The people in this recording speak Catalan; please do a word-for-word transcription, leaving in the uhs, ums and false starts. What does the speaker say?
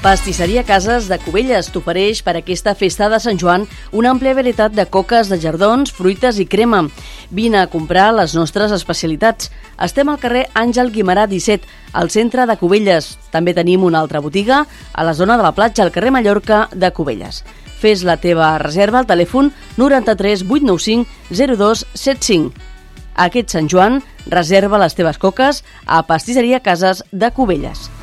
Pastisseria Cases de Cubelles t'ofereix per aquesta festa de Sant Joan una àmplia varietat de coques de jardons, fruites i crema. Vine a comprar les nostres especialitats. Estem al carrer Àngel Guimerà disset, al centre de Cubelles. També tenim una altra botiga a la zona de la platja, al carrer Mallorca de Cubelles. Fes la teva reserva al telèfon noranta-tres vuit nou cinc zero dos set cinc. Aquest Sant Joan reserva les teves coques a Pastisseria Cases de Cubelles.